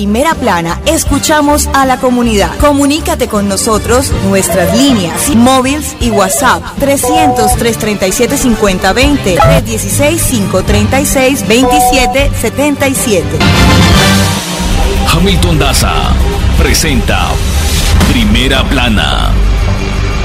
Primera Plana, escuchamos a la comunidad. Comunícate con nosotros, nuestras líneas, móviles y WhatsApp 300-337-5020, 316-536-2777. Hamilton Daza presenta Primera Plana.